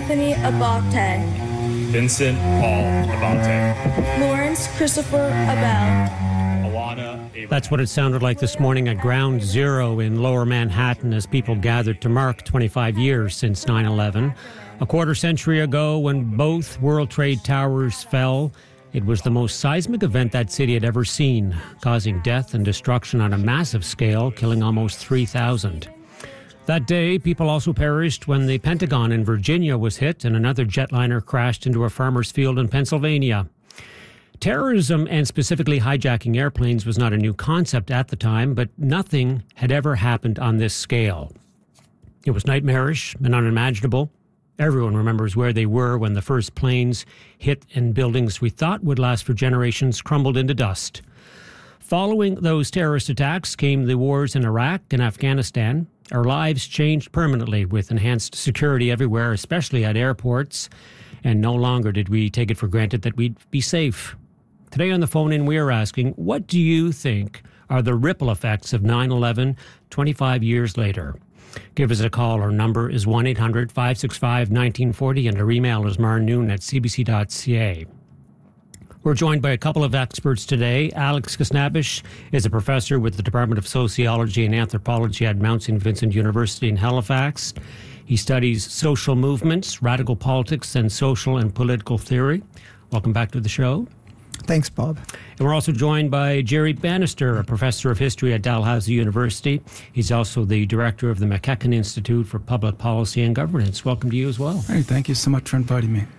Anthony Abate. Vincent Paul Abate. Lawrence Christopher Abel. That's what it sounded like this morning at Ground Zero in Lower Manhattan as people gathered to mark 25 years since 9/11. A quarter century ago, when both World Trade Towers fell, it was the most seismic event that city had ever seen, causing death and destruction on a massive scale, killing almost 3,000. That day, people also perished when the Pentagon in Virginia was hit and another jetliner crashed into a farmer's field in Pennsylvania. Terrorism, and specifically hijacking airplanes, was not a new concept at the time, but nothing had ever happened on this scale. It was nightmarish and unimaginable. Everyone remembers where they were when the first planes hit and buildings we thought would last for generations crumbled into dust. Following those terrorist attacks came the wars in Iraq and Afghanistan. Our lives changed permanently with enhanced security everywhere, especially at airports, and no longer did we take it for granted that we'd be safe. Today on the phone-in, we are asking, what do you think are the ripple effects of 9/11 25 years later? Give us a call. Our number is 1-800-565-1940 and our email is marnoon@cbc.ca. We're joined by a couple of experts today. Alex Kasnabish is a professor with the Department of Sociology and Anthropology at Mount St. Vincent University in Halifax. He studies social movements, radical politics, and social and political theory. Welcome back to the show. Thanks, Bob. And we're also joined by Jerry Bannister, a professor of history at Dalhousie University. He's also the director of the McEachern Institute for Public Policy and Governance. Welcome to you as well. Hey, thank you so much for inviting me.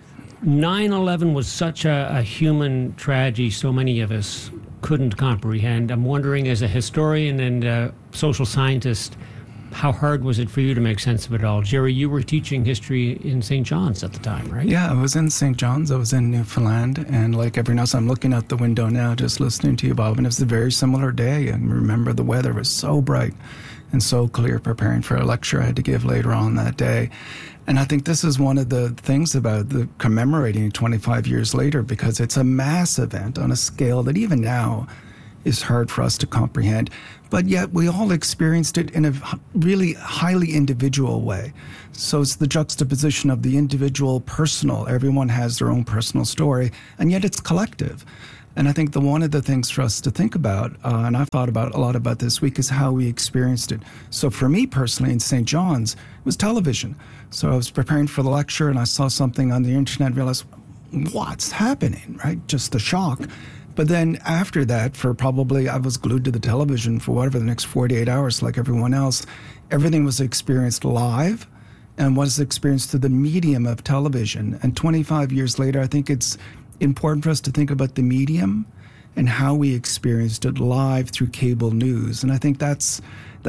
9/11 was such a human tragedy so many of us couldn't comprehend. I'm wondering, as a historian and a social scientist, how hard was it for you to make sense of it all? Jerry, you were teaching history in St. John's at the time, right? Yeah, I was in St. John's. I was in Newfoundland. And like everyone else, I'm looking out the window now, just listening to you, Bob. And it was a very similar day. And remember, the weather was so bright and so clear, preparing for a lecture I had to give later on that day. And I think this is one of the things about the commemorating 25 years later, because it's a mass event on a scale that even now is hard for us to comprehend. But yet we all experienced it in a really highly individual way. So it's the juxtaposition of the individual personal. Everyone has their own personal story, and yet it's collective. And I think one of the things for us to think about, and I've thought about a lot about this week, is how we experienced it. So for me personally in St. John's, it was television. So I was preparing for the lecture and I saw something on the internet and realized, what's happening, right? Just the shock. But then after that, I was glued to the television for whatever the next 48 hours, like everyone else. Everything was experienced live and was experienced through the medium of television. And 25 years later, I think it's important for us to think about the medium and how we experienced it live through cable news. And I think that's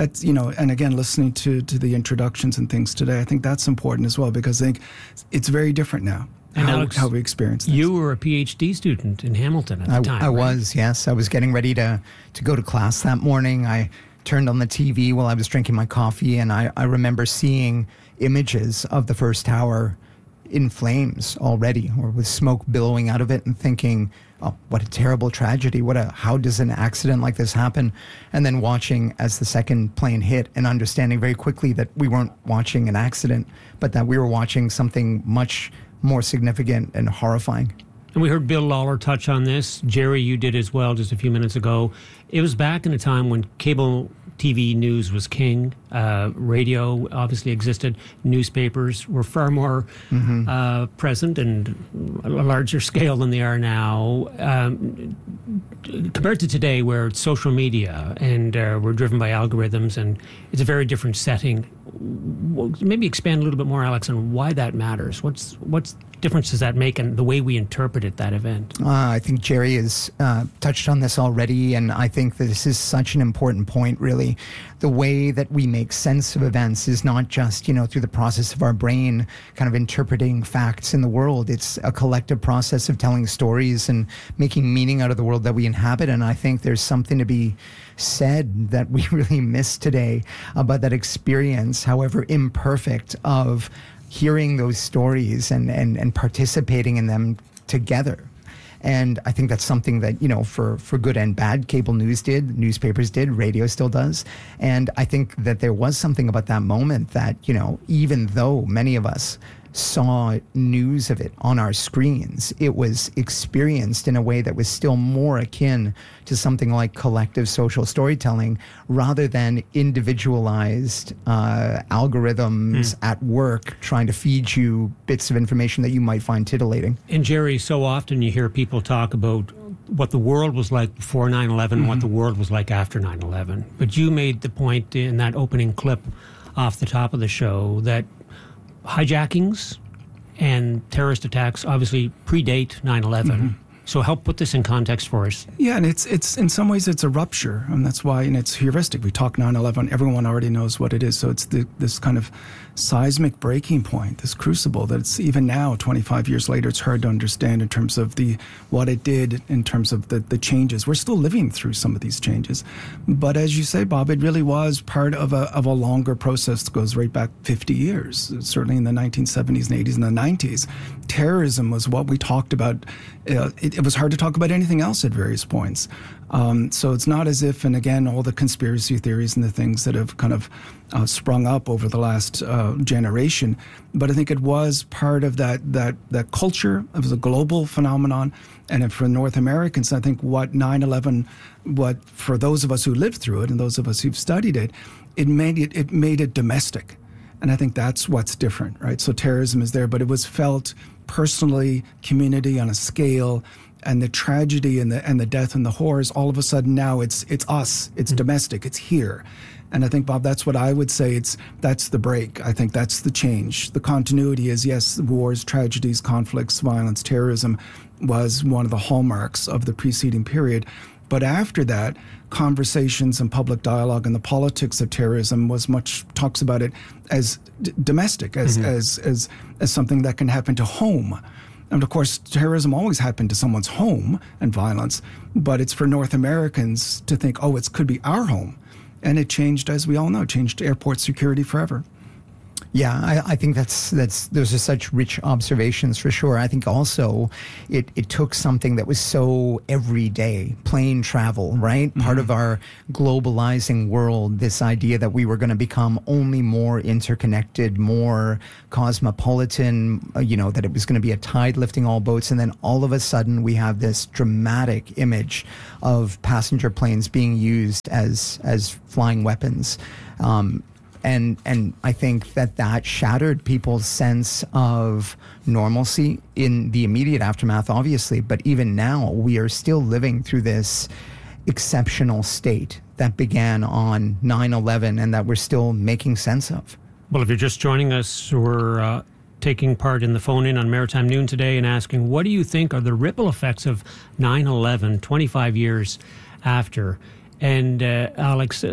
and again, listening to the introductions and things today, I think that's important as well, because I think it's very different now. And Alex, how we experience this. You were a PhD student in Hamilton at the time, I right? was, yes. I was getting ready to go to class that morning. I turned on the TV while I was drinking my coffee, and I remember seeing images of the first tower in flames already, or with smoke billowing out of it, and thinking, oh, what a terrible tragedy. How does an accident like this happen? And then watching as the second plane hit and understanding very quickly that we weren't watching an accident, but that we were watching something much more significant and horrifying. And we heard Bill Lawler touch on this. Jerry, you did as well just a few minutes ago. It was back in a time when cable TV news was king. Radio obviously existed. Newspapers were far more present and a larger scale than they are now. Compared to today, where it's social media and we're driven by algorithms, and it's a very different setting. Maybe expand a little bit more, Alex, on why that matters. What's difference does that make in the way we interpreted that event? I think Jerry has touched on this already, and I think that this is such an important point, really. The way that we make sense of events is not just, through the process of our brain kind of interpreting facts in the world. It's a collective process of telling stories and making meaning out of the world that we inhabit, and I think there's something to be said that we really miss today about that experience, however imperfect, of hearing those stories and participating in them together. And I think that's something that, for good and bad, cable news did, newspapers did, radio still does. And I think that there was something about that moment that, even though many of us saw news of it on our screens. It was experienced in a way that was still more akin to something like collective social storytelling rather than individualized algorithms at work trying to feed you bits of information that you might find titillating. And Jerry, so often you hear people talk about what the world was like before 9/11, what the world was like after 9/11. But you made the point in that opening clip off the top of the show that hijackings and terrorist attacks obviously predate 9/11. So help put this in context for us. Yeah, and it's in some ways it's a rupture, and that's why, and it's heuristic. We talk 9/11, everyone already knows what it is. So it's this kind of seismic breaking point, this crucible that it's even now, 25 years later, it's hard to understand in terms of what it did, in terms of the changes. We're still living through some of these changes, but as you say, Bob, it really was part of a longer process that goes right back 50 years. Certainly in the 1970s and 80s and the 90s, terrorism was what we talked about. It was hard to talk about anything else at various points. So it's not as if, and again, all the conspiracy theories and the things that have kind of sprung up over the last generation, but I think it was part of that culture. It was a global phenomenon, and for North Americans, I think what 9/11, what for those of us who lived through it and those of us who've studied it, it made it domestic. And I think that's what's different, right? So terrorism is there, but it was felt personally, community on a scale, and the tragedy and the death and the horrors, all of a sudden now it's us, it's domestic, it's here. And I think, Bob, that's what I would say. That's the break. I think that's the change. The continuity is, yes, wars, tragedies, conflicts, violence, terrorism was one of the hallmarks of the preceding period. But after that, conversations and public dialogue and the politics of terrorism talks about it as domestic, as something that can happen to home. And of course, terrorism always happened to someone's home and violence, but it's for North Americans to think, it could be our home. And it changed, as we all know, changed airport security forever. Yeah, I think those are such rich observations for sure. I think also it took something that was so everyday, plane travel, right? Part of our globalizing world, this idea that we were going to become only more interconnected, more cosmopolitan, that it was going to be a tide lifting all boats. And then all of a sudden we have this dramatic image of passenger planes being used as flying weapons. And I think that shattered people's sense of normalcy in the immediate aftermath, obviously. But even now, we are still living through this exceptional state that began on 9/11 and that we're still making sense of. Well, if you're just joining us, we're taking part in the phone-in on Maritime Noon today and asking, what do you think are the ripple effects of 9/11, 25 years after? And Alex,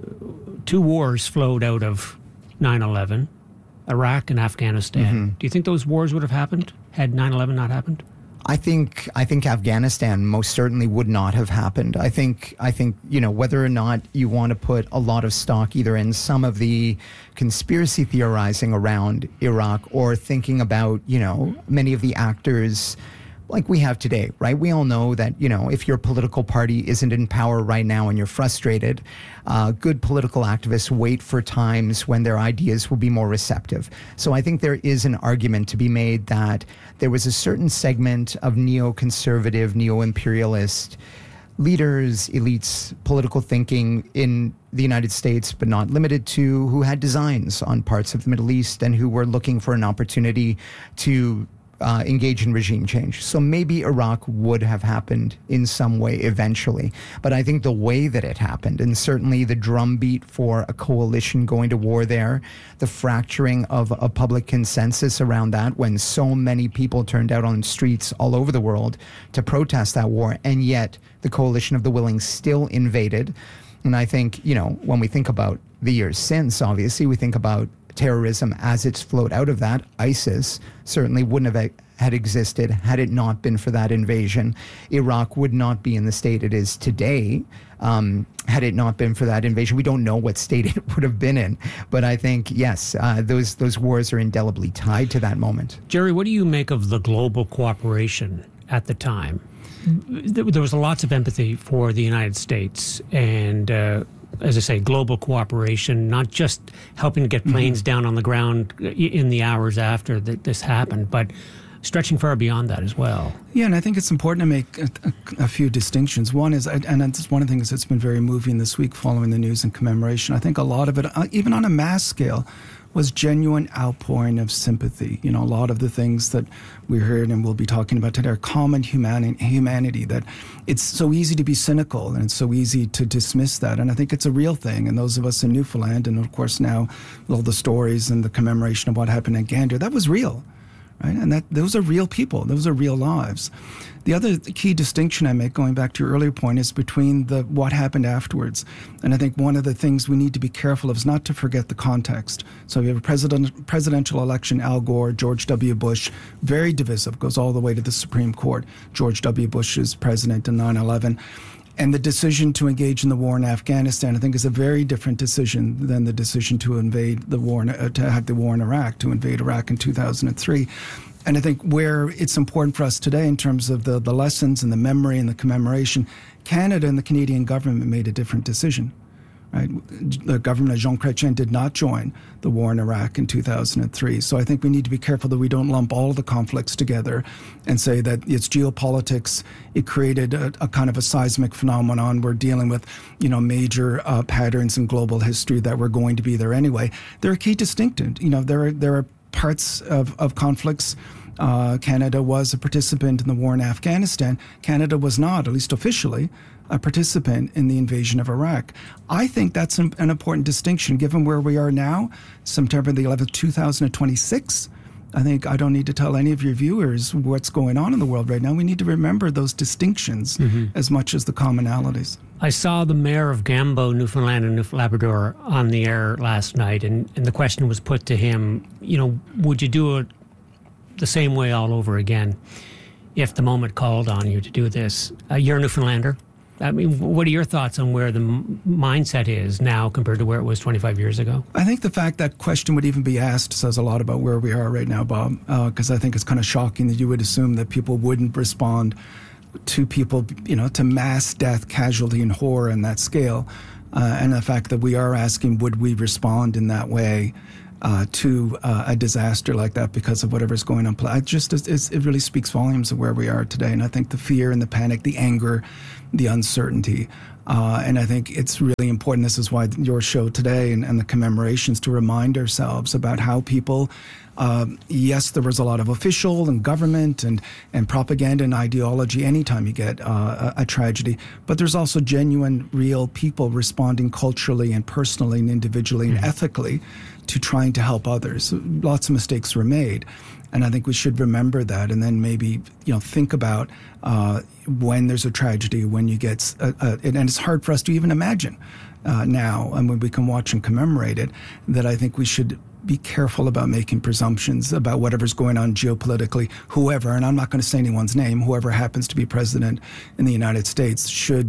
two wars flowed out of 9/11, Iraq and Afghanistan. Do you think those wars would have happened had 9/11 not happened? I think Afghanistan most certainly would not have happened. I think whether or not you want to put a lot of stock either in some of the conspiracy theorizing around Iraq or thinking about many of the actors like we have today, right? We all know that, if your political party isn't in power right now and you're frustrated, good political activists wait for times when their ideas will be more receptive. So I think there is an argument to be made that there was a certain segment of neoconservative, neo-imperialist leaders, elites, political thinking in the United States, but not limited to, who had designs on parts of the Middle East and who were looking for an opportunity to engage in regime change. So maybe Iraq would have happened in some way eventually. But I think the way that it happened, and certainly the drumbeat for a coalition going to war there, the fracturing of a public consensus around that when so many people turned out on streets all over the world to protest that war, and yet the coalition of the willing still invaded. And I think, when we think about the years since, obviously, we think about terrorism as it's flowed out of that. ISIS certainly wouldn't have had existed had it not been for that invasion. Iraq would not be in the state it is today had it not been for that invasion. We don't know what state it would have been in, but I think, yes, those wars are indelibly tied to that moment. Jerry, what do you make of the global cooperation at the time? There was lots of empathy for the United States, and as I say, global cooperation, not just helping to get planes down on the ground in the hours after this happened, but stretching far beyond that as well. Yeah, and I think it's important to make a few distinctions. One is, and it's one of the things that's been very moving this week following the news and commemoration, I think a lot of it, even on a mass scale, was genuine outpouring of sympathy. You know, a lot of the things that we heard and we'll be talking about today are common humanity, that it's so easy to be cynical and it's so easy to dismiss that. And I think it's a real thing. And those of us in Newfoundland, and of course now all the stories and the commemoration of what happened at Gander, that was real. Right? And those are real people. Those are real lives. The other key distinction I make, going back to your earlier point, is between what happened afterwards. And I think one of the things we need to be careful of is not to forget the context. So we have a presidential election, Al Gore, George W. Bush, very divisive, goes all the way to the Supreme Court. George W. Bush is president in 9/11. And the decision to engage in the war in Afghanistan, I think, is a very different decision than the decision to invade the war, to have the war in Iraq, to invade Iraq in 2003. And I think where it's important for us today in terms of the lessons and the memory and the commemoration, Canada and the Canadian government made a different decision. Right? The government of Jean Chrétien did not join the war in Iraq in 2003. So I think we need to be careful that we don't lump all of the conflicts together and say that it's geopolitics. It created a kind of a seismic phenomenon. We're dealing with, major patterns in global history that were going to be there anyway. There are key distinctions. There are parts of conflicts. Canada was a participant in the war in Afghanistan. Canada was not, at least officially, a participant in the invasion of Iraq. I think that's an important distinction given where we are now, September the 11th, 2026. I think I don't need to tell any of your viewers what's going on in the world right now. We need to remember those distinctions as much as the commonalities. I saw the mayor of Gambo, Newfoundland and Labrador, on the air last night, and the question was put to him, would you do it the same way all over again if the moment called on you to do this? You're a Newfoundlander. I mean, what are your thoughts on where the mindset is now compared to where it was 25 years ago? I think the fact that question would even be asked says a lot about where we are right now, Bob, because I think it's kind of shocking that you would assume that people wouldn't respond to people, to mass death, casualty, and horror in that scale. And the fact that we are asking, would we respond in that way to a disaster like that because of whatever's going on? It really speaks volumes of where we are today. And I think the fear and the panic, the anger, the uncertainty. And I think it's really important. This is why your show today and the commemorations, to remind ourselves about how people, yes, there was a lot of official and government and propaganda and ideology anytime you get a tragedy, but there's also genuine, real people responding culturally and personally and individually and ethically to trying to help others. Lots of mistakes were made. And I think we should remember that, and then maybe think about when there's a tragedy, when you get, and it's hard for us to even imagine now, and when we can watch and commemorate it, that I think we should be careful about making presumptions about whatever's going on geopolitically. Whoever, and I'm not going to say anyone's name, whoever happens to be president in the United States should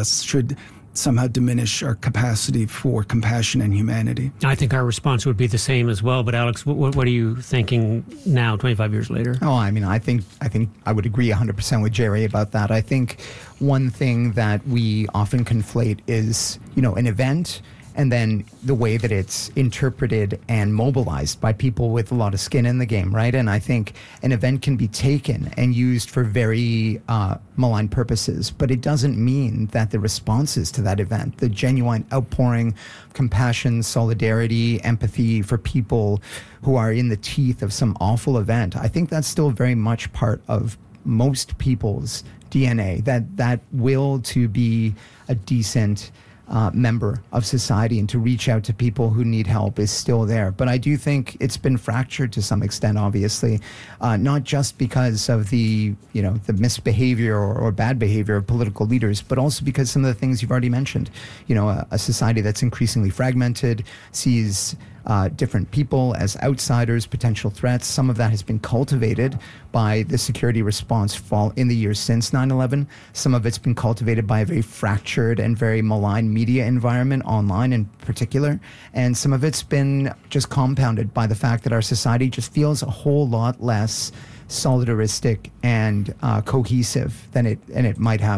somehow diminish our capacity for compassion and humanity. I think our response would be the same as well. But Alex, what are you thinking now, 25 years later? Oh, I mean, I think I would agree 100% with Jerry about that. I think one thing that we often conflate is, an event and then the way that it's interpreted and mobilized by people with a lot of skin in the game, right? And I think an event can be taken and used for very malign purposes, but it doesn't mean that the responses to that event, the genuine outpouring, compassion, solidarity, empathy for people who are in the teeth of some awful event, I think that's still very much part of most people's DNA, that will to be a decent member of society and to reach out to people who need help is still there. But I do think it's been fractured to some extent, obviously, not just because of the misbehavior or bad behavior of political leaders, but also because some of the things you've already mentioned. A society that's increasingly fragmented, sees different people as outsiders, potential threats. Some of that has been cultivated by the security response in the years since 9/11. Some of it's been cultivated by a very fractured and very malign media environment, online in particular. And some of it's been just compounded by the fact that our society just feels a whole lot less solidaristic and cohesive than it might have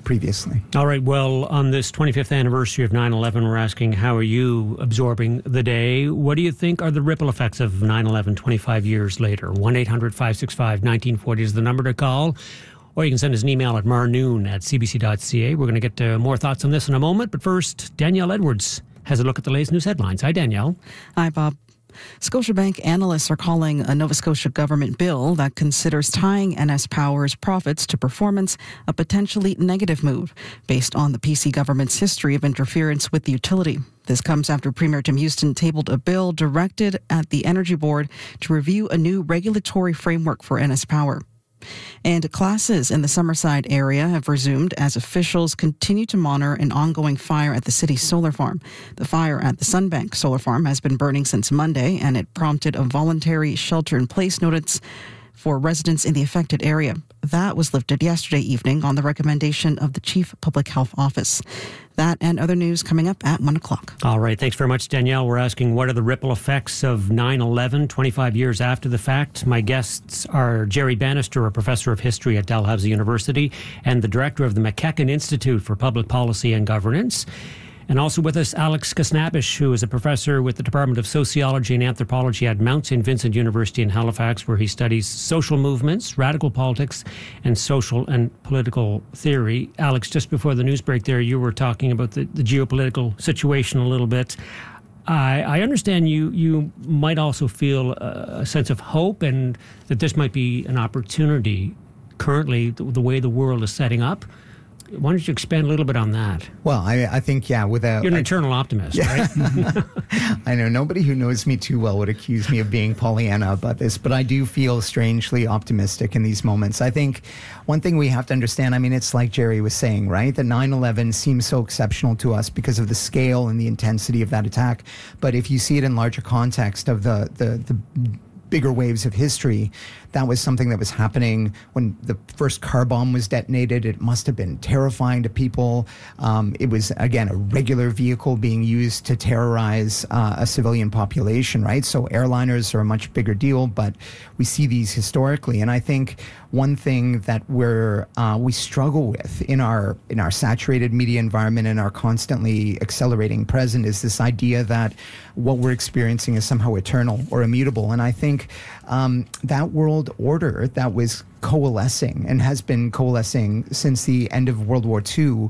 previously. All right. Well, on this 25th anniversary of 9/11, we're asking, how are you absorbing the day? What do you think are the ripple effects of 9/11 25 years later? 1-800-565-1940 is the number to call. Or you can send us an email at marnoon@cbc.ca. We're going to get to more thoughts on this in a moment. But first, Danielle Edwards has a look at the latest news headlines. Hi, Danielle. Hi, Bob. Scotiabank analysts are calling a Nova Scotia government bill that considers tying NS Power's profits to performance a potentially negative move based on the PC government's history of interference with the utility. This comes after Premier Tim Houston tabled a bill directed at the Energy Board to review a new regulatory framework for NS Power. And classes in the Summerside area have resumed as officials continue to monitor an ongoing fire at the city's solar farm. The fire at the Sunbank solar farm has been burning since Monday, and it prompted a voluntary shelter-in-place notice for residents in the affected area. That was lifted yesterday evening on the recommendation of the Chief Public Health Office. That and other news coming up at 1 o'clock. All right. Thanks very much, Danielle. We're asking, what are the ripple effects of 9/11, 25 years after the fact? My guests are Jerry Bannister, a professor of history at Dalhousie University and the director of the McEachin Institute for Public Policy and Governance. And also with us, Alex Kasnabish, who is a professor with the Department of Sociology and Anthropology at Mount St. Vincent University in Halifax, where he studies social movements, radical politics, and social and political theory. Alex, just before the news break there, you were talking about the geopolitical situation a little bit. I understand you might also feel a sense of hope and that this might be an opportunity currently, the way the world is setting up. Why don't you expand a little bit on that? Well, I think, without... You're an eternal optimist, right? I know nobody who knows me too well would accuse me of being Pollyanna about this, but I do feel strangely optimistic in these moments. I think one thing we have to understand, it's like Jerry was saying, right? That 9/11 seems so exceptional to us because of the scale and the intensity of that attack. But if you see it in larger context of the bigger waves of history, that was something that was happening when the first car bomb was detonated. It must have been terrifying to people. It was, again, a regular vehicle being used to terrorize a civilian population, right? So airliners are a much bigger deal, but we see these historically. And I think one thing that we struggle with in our saturated media environment and our constantly accelerating present is this idea that what we're experiencing is somehow eternal or immutable. And I think that world order that was coalescing and has been coalescing since the end of World War II,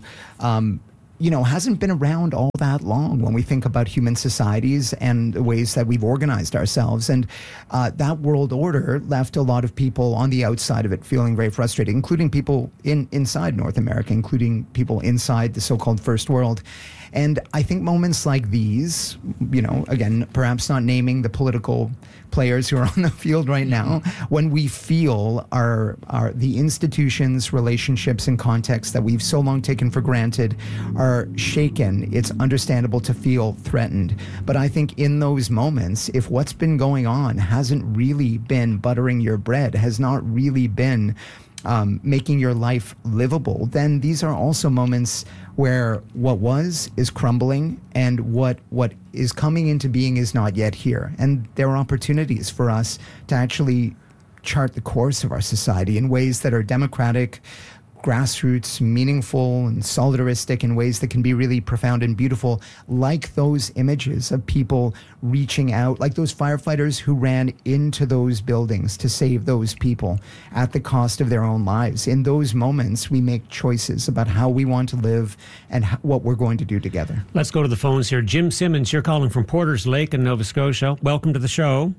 hasn't been around all that long when we think about human societies and the ways that we've organized ourselves. And that world order left a lot of people on the outside of it feeling very frustrated, including people inside North America, including people inside the so-called First World. And I think moments like these, again, perhaps not naming the political players who are on the field right now, when we feel the institutions, relationships, and contexts that we've so long taken for granted are shaken, it's understandable to feel threatened. But I think in those moments, if what's been going on hasn't really been buttering your bread, has not really been making your life livable, then these are also moments where what was is crumbling and what is coming into being is not yet here. And there are opportunities for us to actually chart the course of our society in ways that are democratic, grassroots, meaningful, and solidaristic in ways that can be really profound and beautiful, like those images of people reaching out, like those firefighters who ran into those buildings to save those people at the cost of their own lives. In those moments, we make choices about how we want to live and what we're going to do together. Let's go to the phones here. Jim Simmons, you're calling from Porters Lake in Nova Scotia. Welcome to the show.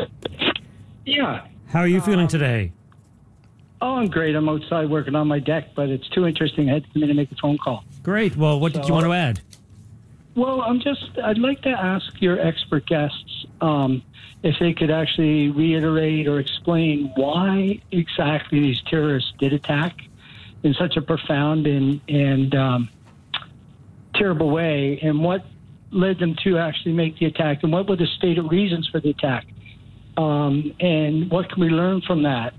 Yeah. How are you feeling today? Oh, I'm great. I'm outside working on my deck, but it's too interesting. I had to come in and make a phone call. Great. Well, what did you want to add? Well, I'd like to ask your expert guests if they could actually reiterate or explain why exactly these terrorists did attack in such a profound and terrible way, and what led them to actually make the attack, and what were the stated reasons for the attack, and what can we learn from that?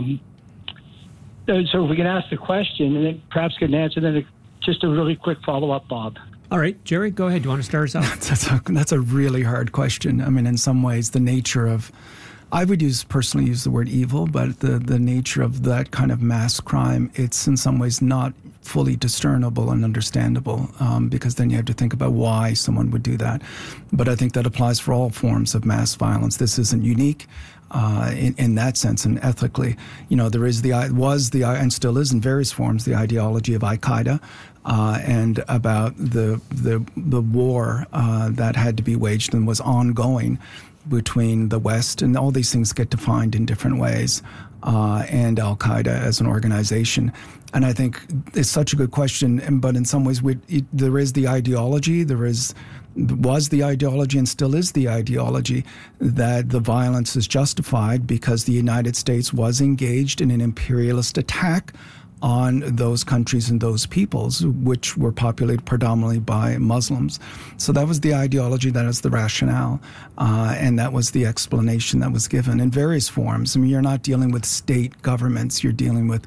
So if we can ask the question and then perhaps get an answer, then just a really quick follow-up, Bob. All right, Jerry, go ahead. Do you want to start us off? That's a really hard question. In some ways, the nature of, I would personally use the word evil, but the nature of that kind of mass crime, it's in some ways not fully discernible and understandable, because then you have to think about why someone would do that. But I think that applies for all forms of mass violence. This isn't unique in that sense, and ethically. There is and still is in various forms the ideology of Al-Qaeda, and about the war that had to be waged and was ongoing between the West, and all these things get defined in different ways, and Al-Qaeda as an organization. And I think it's such a good question, but in some ways there is the ideology, was the ideology and still is the ideology that the violence is justified because the United States was engaged in an imperialist attack on those countries and those peoples, which were populated predominantly by Muslims. So that was the ideology, that is the rationale, and that was the explanation that was given in various forms. I mean, you're not dealing with state governments, you're dealing with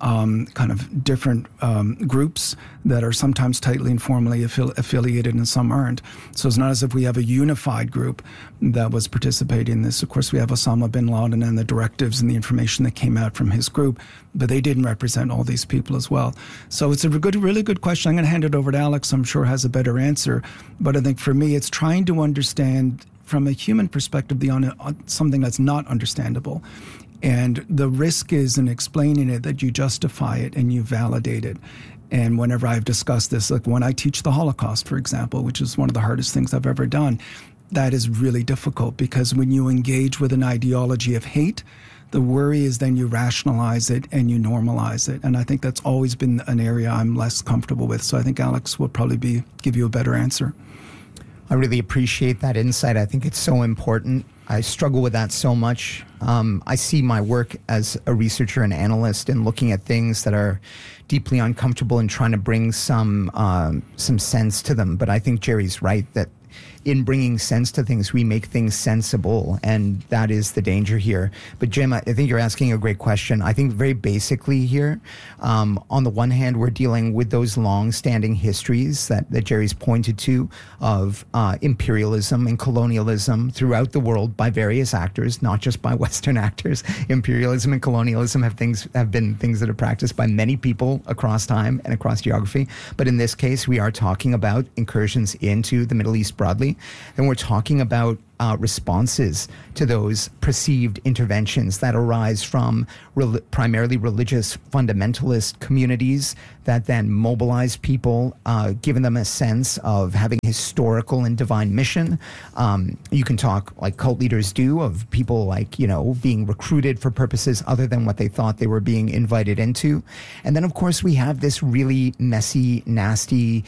kind of different groups that are sometimes tightly and formally affiliated and some aren't. So it's not as if we have a unified group that was participating in this. Of course, we have Osama bin Laden and the directives and the information that came out from his group, but they didn't represent all these people as well. So it's a really good question. I'm going to hand it over to Alex, I'm sure has a better answer. But I think for me, it's trying to understand from a human perspective something that's not understandable. And the risk is in explaining it that you justify it and you validate it. And whenever I've discussed this, like when I teach the Holocaust, for example, which is one of the hardest things I've ever done, that is really difficult because when you engage with an ideology of hate, the worry is then you rationalize it and you normalize it. And I think that's always been an area I'm less comfortable with. So I think Alex will probably give you a better answer. I really appreciate that insight. I think it's so important. I struggle with that so much. I see my work as a researcher and analyst and looking at things that are deeply uncomfortable and trying to bring some sense to them. But I think Jerry's right that in bringing sense to things, we make things sensible, and that is the danger here. But Jim, I think you're asking a great question. I think very basically here, on the one hand, we're dealing with those long-standing histories that Jerry's pointed to of imperialism and colonialism throughout the world by various actors, not just by Western actors. Imperialism and colonialism have been things that are practiced by many people across time and across geography. But in this case, we are talking about incursions into the Middle East broadly. And we're talking about responses to those perceived interventions that arise from primarily religious fundamentalist communities that then mobilize people, giving them a sense of having historical and divine mission. You can talk like cult leaders do of people like, being recruited for purposes other than what they thought they were being invited into. And then, of course, we have this really messy, nasty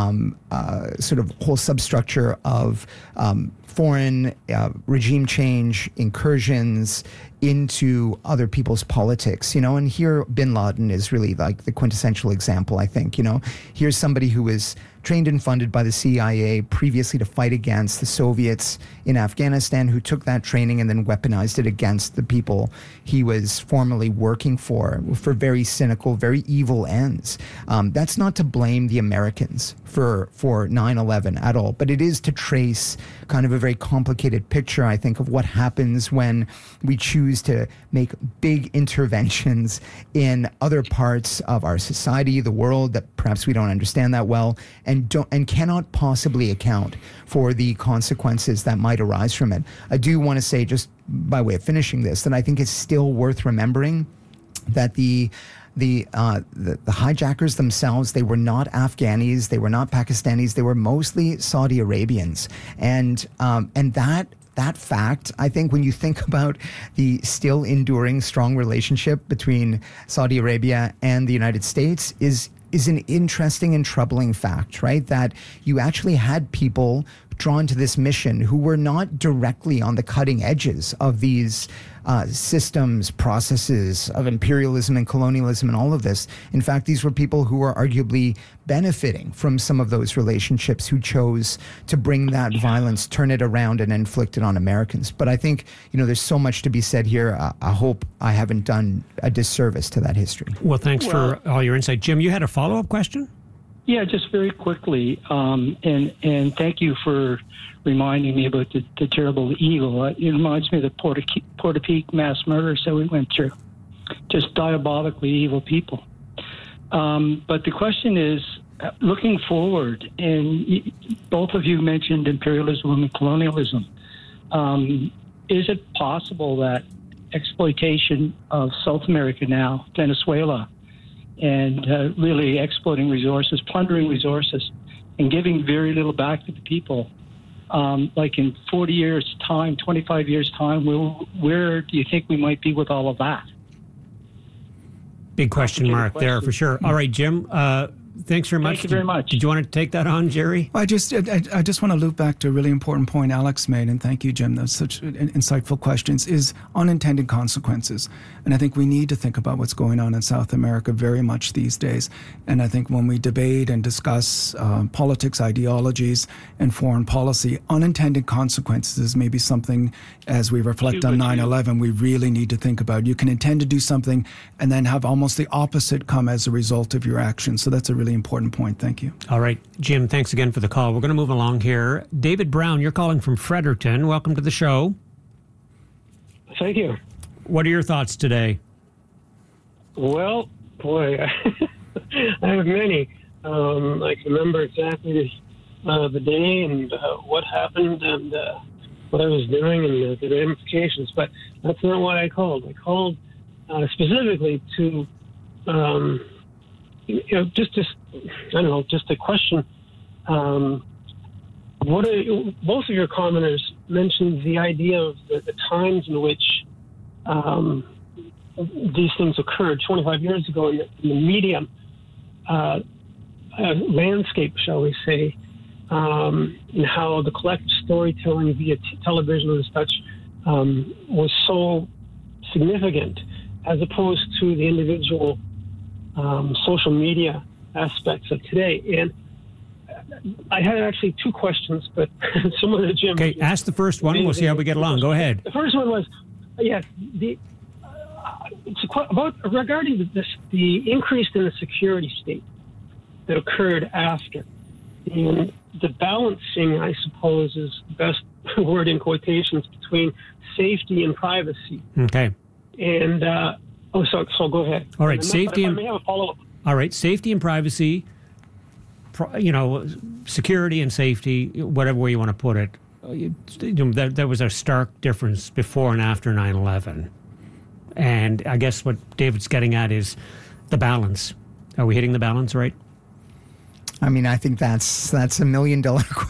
sort of whole substructure of foreign regime change, incursions into other people's politics, and here bin Laden is really like the quintessential example, I think. Here's somebody who was trained and funded by the CIA previously to fight against the Soviets in Afghanistan, who took that training and then weaponized it against the people he was formerly working for very cynical, very evil ends. That's not to blame the Americans for 9/11 at all, but it is to trace kind of a very complicated picture, I think, of what happens when we choose to make big interventions in other parts of our society, the world, that perhaps we don't understand that well, and cannot possibly account for the consequences that might arise from it. I do want to say, just by way of finishing this, that I think it's still worth remembering that the hijackers themselves, they were not Afghanis, they were not Pakistanis, they were mostly Saudi Arabians, and that fact, I think, when you think about the still enduring strong relationship between Saudi Arabia and the United States, is an interesting and troubling fact, right? That you actually had people drawn to this mission who were not directly on the cutting edges of these systems, processes of imperialism and colonialism and all of this. In fact, these were people who were arguably benefiting from some of those relationships, who chose to bring that violence, turn it around and inflict it on Americans. But I think, there's so much to be said here. I hope I haven't done a disservice to that history. Well, thanks for all your insight. Jim, you had a follow-up question? Yeah, just very quickly, and thank you for reminding me about the terrible evil. It reminds me of the Porta Peak mass murders that we went through. Just diabolically evil people. But the question is, looking forward, and both of you mentioned imperialism and colonialism. Is it possible that exploitation of South America now, Venezuela, and really exploiting resources, plundering resources, and giving very little back to the people, like in 40 years' time, 25 years' time, where do you think we might be with all of that? Big question mark there for sure. All right, Jim, thanks very much. Thank you very much. Did you want to take that on, Jerry? I just want to loop back to a really important point Alex made, and thank you, Jim. That's such insightful questions, is unintended consequences. And I think we need to think about what's going on in South America very much these days. And I think when we debate and discuss politics, ideologies, and foreign policy, unintended consequences is maybe something, as we reflect on 9/11, we really need to think about. You can intend to do something and then have almost the opposite come as a result of your actions. So that's a really important point. Thank you. All right, Jim, thanks again for the call. We're going to move along here. David Brown, you're calling from Fredericton. Welcome to the show. Thank you. What are your thoughts today? Well, boy, I have many. I can remember exactly the day and what happened and what I was doing and the ramifications, but that's not what I called. I called specifically to, just a question. Both of your commenters mentioned the idea of the times in which these things occurred 25 years ago in the media landscape, shall we say, and how the collective storytelling via television and such was so significant, as opposed to the individual social media aspects of today. And I had actually two questions, but some of the Jim. Okay, ask the first one. We'll see how we get along. Go ahead. The first one was, yes, regarding the increase in the security state that occurred after, and the balancing, I suppose, is the best word in quotations, between safety and privacy. Okay. And so go ahead. All right, safety and I may have a follow-up. All right, safety and privacy. Security and safety, whatever way you want to put it. There was a stark difference before and after 9/11. And I guess what David's getting at is the balance. Are we hitting the balance right? I mean, I think that's $1 million